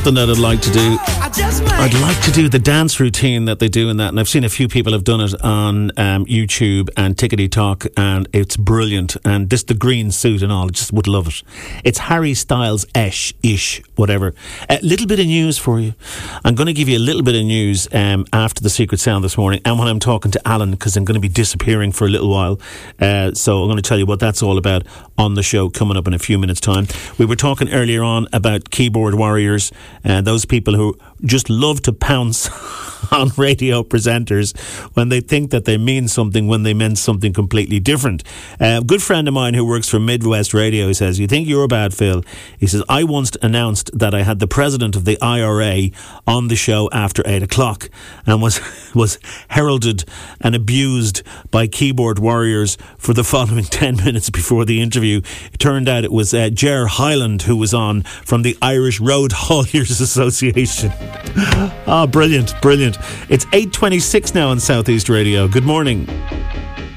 something that I'd like to do. I'd like to do the dance routine that they do in that, and I've seen a few people have done it on YouTube and Tickety Talk, and it's brilliant. And this, the green suit and all, I just would love it. It's Harry Styles-ish, whatever. A little bit of news for you. I'm going to give you a little bit of news after the Secret Sound this morning, and when I'm talking to Alan, because I'm going to be disappearing for a little while. So I'm going to tell you what that's all about on the show coming up in a few minutes' time. We were talking earlier on about keyboard warriors, those people who just love to pounce on radio presenters when they think that they mean something when they meant something completely different. A good friend of mine who works for Midwest Radio says, "You think you're bad, Phil?" He says, "I once announced that I had the president of the IRA on the show after 8 o'clock and was heralded and abused by keyboard warriors for the following 10 minutes before the interview. It turned out it was Ger Hyland who was on from the Irish Road Hauliers Association." Oh, brilliant. It's 8:26 now on Southeast Radio. Good morning.